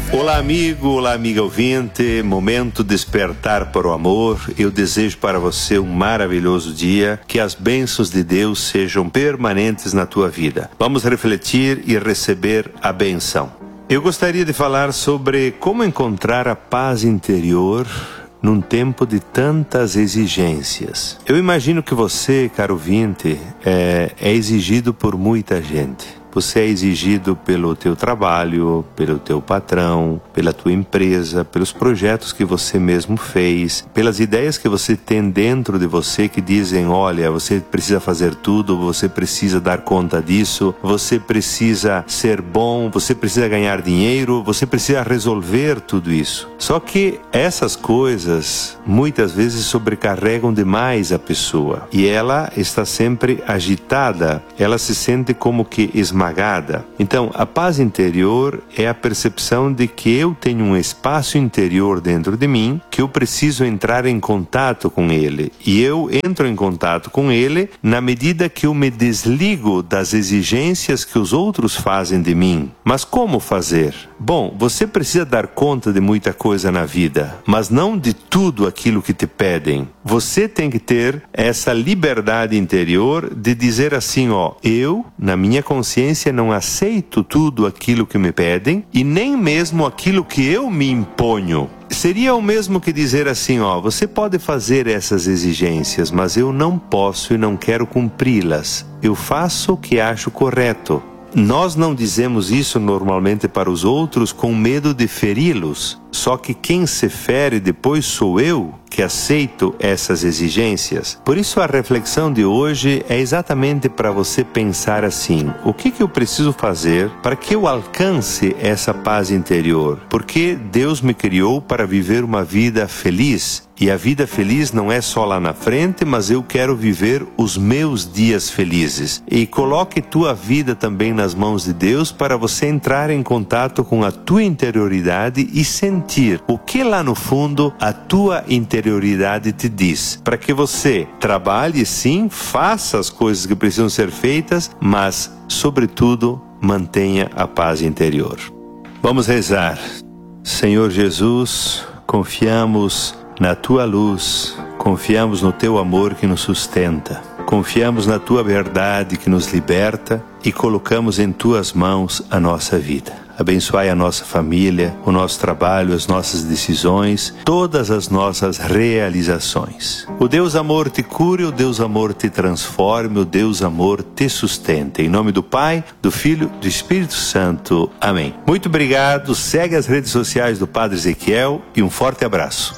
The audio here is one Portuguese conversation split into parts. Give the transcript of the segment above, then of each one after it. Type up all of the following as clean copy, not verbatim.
Olá amigo, olá amiga ouvinte, momento despertar para o amor. Eu desejo para você um maravilhoso dia, que as bênçãos de Deus sejam permanentes na tua vida. Vamos refletir e receber a bênção. Eu gostaria de falar sobre como encontrar a paz interior num tempo de tantas exigências. Eu imagino que você, caro ouvinte, é exigido por muita gente. Você é exigido pelo teu trabalho, pelo teu patrão, pela tua empresa, pelos projetos que você mesmo fez, pelas ideias que você tem dentro de você que dizem, olha, você precisa fazer tudo, você precisa dar conta disso, você precisa ser bom, você precisa ganhar dinheiro, você precisa resolver tudo isso. Só que essas coisas muitas vezes sobrecarregam demais a pessoa e ela está sempre agitada, ela se sente como que esmagada. Então, a paz interior é a percepção de que eu tenho um espaço interior dentro de mim, que eu preciso entrar em contato com ele. E eu entro em contato com ele na medida que eu me desligo das exigências que os outros fazem de mim. Mas como fazer? Bom, você precisa dar conta de muita coisa na vida, mas não de tudo aquilo que te pedem. Você tem que ter essa liberdade interior de dizer assim, eu, na minha consciência, não aceito tudo aquilo que me pedem e nem mesmo aquilo que eu me imponho. Seria o mesmo que dizer assim, você pode fazer essas exigências, mas eu não posso e não quero cumpri-las. Eu faço o que acho correto. Nós não dizemos isso normalmente para os outros com medo de feri-los. Só que quem se fere depois sou eu que aceito essas exigências. Por isso a reflexão de hoje é exatamente para você pensar assim, o que eu preciso fazer para que eu alcance essa paz interior? Porque Deus me criou para viver uma vida feliz. E a vida feliz não é só lá na frente, mas eu quero viver os meus dias felizes. E coloque tua vida também nas mãos de Deus para você entrar em contato com a tua interioridade e sentir o que lá no fundo a tua interioridade te diz. Para que você trabalhe sim, faça as coisas que precisam ser feitas, mas, sobretudo, mantenha a paz interior. Vamos rezar. Senhor Jesus, confiamos na tua luz, confiamos no teu amor que nos sustenta, confiamos na tua verdade que nos liberta e colocamos em tuas mãos a nossa vida. Abençoai a nossa família, o nosso trabalho, as nossas decisões, todas as nossas realizações. O Deus amor te cure, o Deus amor te transforme, o Deus amor te sustente. Em nome do Pai, do Filho, do Espírito Santo. Amém. Muito obrigado, segue as redes sociais do Padre Ezequiel e um forte abraço.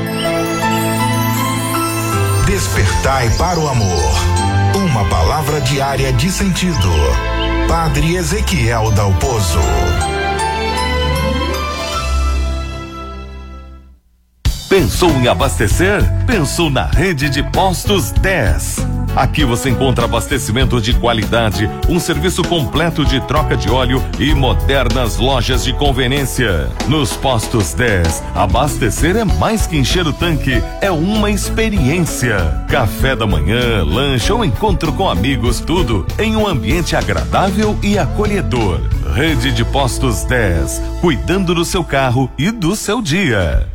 Despertai para o amor. Uma palavra diária de sentido. Padre Ezequiel Dalpozo. Pensou em abastecer? Pensou na Rede de Postos 10. Aqui você encontra abastecimento de qualidade, um serviço completo de troca de óleo e modernas lojas de conveniência. Nos Postos 10, abastecer é mais que encher o tanque, é uma experiência. Café da manhã, lanche ou encontro com amigos, tudo em um ambiente agradável e acolhedor. Rede de Postos 10, cuidando do seu carro e do seu dia.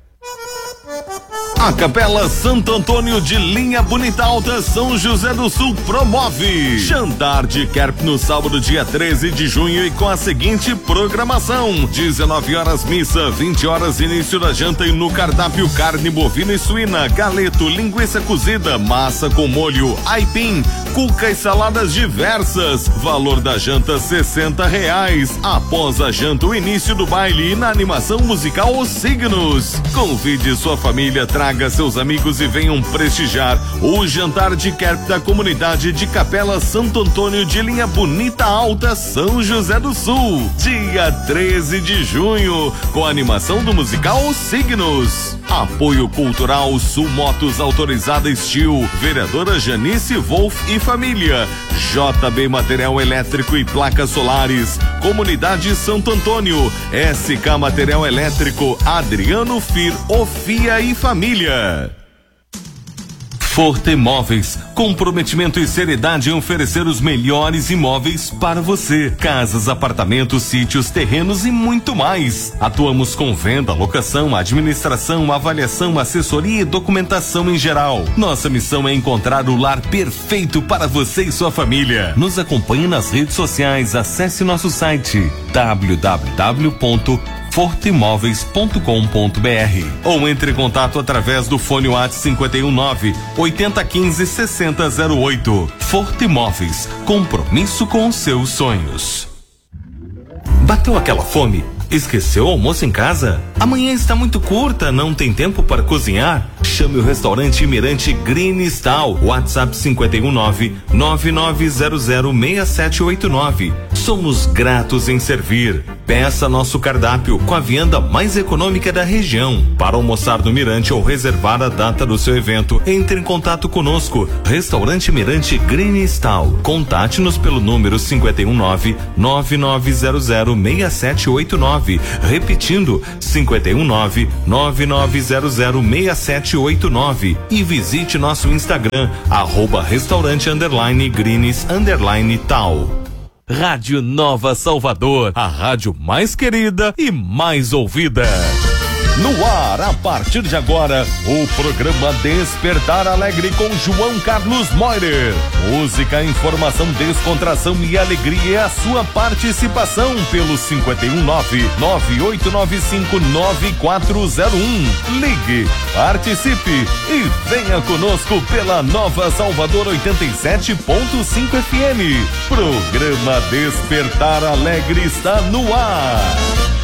A Capela Santo Antônio de Linha Bonita Alta, São José do Sul promove Jantar de Kerp no sábado, dia 13 de junho e com a seguinte programação: 19 horas missa, 20 horas início da janta e no cardápio carne bovina e suína, galeto, linguiça cozida, massa com molho, aipim, cuca e saladas diversas. Valor da janta R$60. Após a janta, o início do baile e na animação musical Os Signos. Convide sua família, traga seus amigos e venham prestigiar o Jantar de Kerp da comunidade de Capela Santo Antônio de Linha Bonita Alta, São José do Sul, dia 13 de junho, com a animação do musical Os Signos. Apoio Cultural Sul Motos Autorizada Steel, vereadora Janice Wolf e família, JB Material Elétrico e Placas Solares, Comunidade Santo Antônio, SK Material Elétrico, Adriano Fir, Ofia e família. Forte Imóveis, comprometimento e seriedade em oferecer os melhores imóveis para você. Casas, apartamentos, sítios, terrenos e muito mais. Atuamos com venda, locação, administração, avaliação, assessoria e documentação em geral. Nossa missão é encontrar o lar perfeito para você e sua família. Nos acompanhe nas redes sociais, acesse nosso site www.forteimóveis.com.br ou entre em contato através do fone WhatsApp 519-8015-6008. Forte Imóveis, compromisso com os seus sonhos. Bateu aquela fome? Esqueceu o almoço em casa? Amanhã está muito curta, não tem tempo para cozinhar? Chame o restaurante Mirante Green Stal, WhatsApp 519-9900-6789. Somos gratos em servir. Peça nosso cardápio com a vianda mais econômica da região. Para almoçar no Mirante ou reservar a data do seu evento, entre em contato conosco. Restaurante Mirante Green Stal. Contate-nos pelo número 519-9900-6789. Repetindo, 519-9900-6789. E visite nosso Instagram, @restaurante_greens_tal. Rádio Nova Salvador, a rádio mais querida e mais ouvida. No ar, a partir de agora, o programa Despertar Alegre com João Carlos Moirer. Música, informação, descontração e alegria é a sua participação pelo 519-9895-9401. Ligue, participe e venha conosco pela Nova Salvador 87.5 FM. Programa Despertar Alegre está no ar.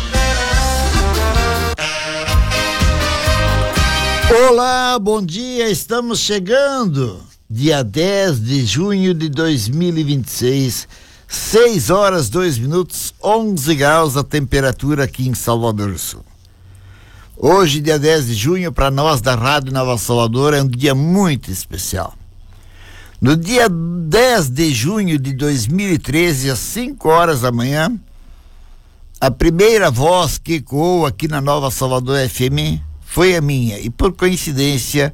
Olá, bom dia, estamos chegando, dia 10 de junho de 2026, 6 horas 2 minutos, 11 graus a temperatura aqui em Salvador do Sul. Hoje, dia 10 de junho, para nós da Rádio Nova Salvador, é um dia muito especial. No dia 10 de junho de 2013, às 5 horas da manhã, a primeira voz que ecoou aqui na Nova Salvador FM foi a minha, e por coincidência,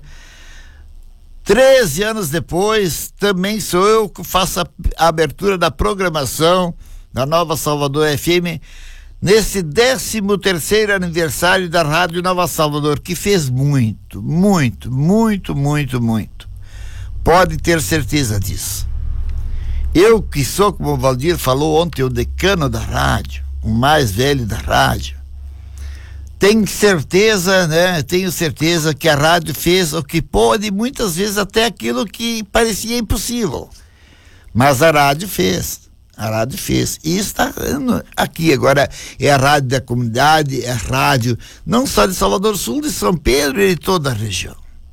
13 anos depois, também sou eu que faço a abertura da programação da Nova Salvador FM, nesse 13º aniversário da Rádio Nova Salvador, que fez muito, muito, muito, muito, muito. Pode ter certeza disso. Eu que sou, como o Valdir falou ontem, o decano da rádio, o mais velho da rádio, tenho certeza que a rádio fez o que pôde, muitas vezes até aquilo que parecia impossível. Mas a rádio fez. E está aqui agora, é a rádio da comunidade, é a rádio não só de Salvador do Sul, de São Pedro e de toda a região.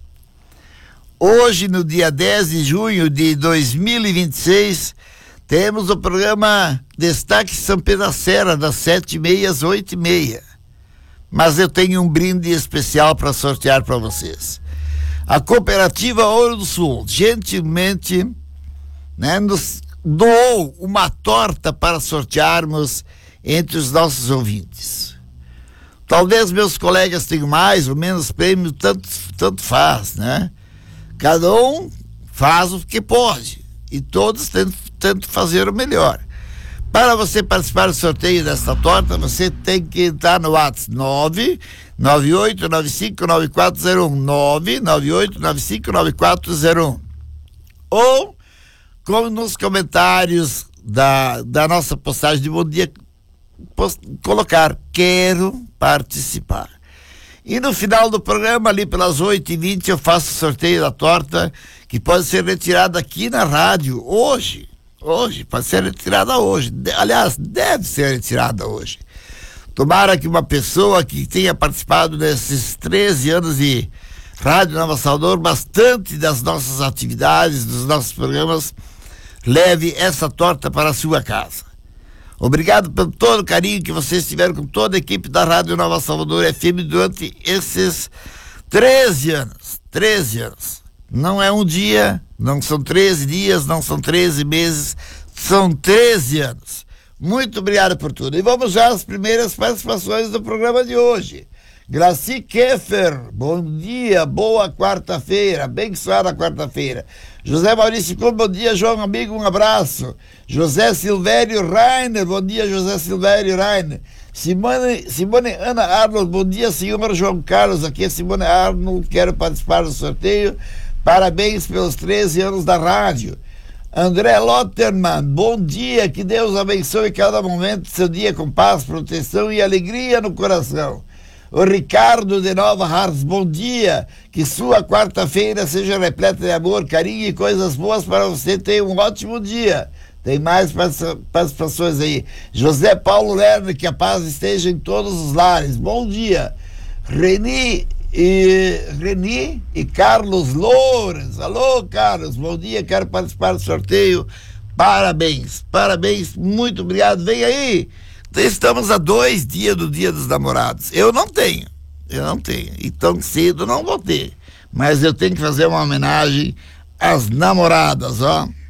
Hoje, no dia 10 de junho de 2026, temos o programa Destaque São Pedro da Serra, das 7h30 às 8h30. Mas eu tenho um brinde especial para sortear para vocês. A Cooperativa Ouro do Sul, gentilmente, nos doou uma torta para sortearmos entre os nossos ouvintes. Talvez meus colegas tenham mais ou menos prêmio, tanto faz, né? Cada um faz o que pode e todos tentam fazer o melhor. Para você participar do sorteio desta torta, você tem que entrar no WhatsApp 998959401, 998959401. Ou, como nos comentários da nossa postagem de bom dia, colocar, quero participar. E no final do programa, ali pelas 8h20, eu faço o sorteio da torta, que pode ser retirada aqui na rádio hoje, pode ser retirada hoje. Aliás, deve ser retirada hoje. Tomara que uma pessoa que tenha participado desses 13 anos de Rádio Nova Salvador, bastante das nossas atividades, dos nossos programas, leve essa torta para a sua casa. Obrigado pelo todo o carinho que vocês tiveram com toda a equipe da Rádio Nova Salvador FM durante esses 13 anos. 13 anos. Não é um dia, não são 13 dias, não são 13 meses, são 13 anos. Muito obrigado por tudo. E vamos já às primeiras participações do programa de hoje. Graci Keffer, bom dia, boa quarta-feira, abençoada quarta-feira. José Maurício Clube, bom dia, João, amigo, um abraço. José Silvério Rainer, bom dia, José Silvério Rainer. Simone Ana Arnold, bom dia, senhor João Carlos, aqui é Simone Arnold, quero participar do sorteio, parabéns pelos 13 anos da rádio. André Lotterman, bom dia, que Deus abençoe cada momento do seu dia com paz, proteção e alegria no coração. O Ricardo de Nova Hartz, bom dia, que sua quarta-feira seja repleta de amor, carinho e coisas boas para você, tenha um ótimo dia. Tem mais participações aí. José Paulo Lerner, que a paz esteja em todos os lares, bom dia. Reni e Carlos Loures, alô Carlos, bom dia, quero participar do sorteio, parabéns, muito obrigado, vem aí. Estamos a 2 dias do Dia dos Namorados. Eu não tenho. E tão cedo não vou ter. Mas eu tenho que fazer uma homenagem às namoradas, ó.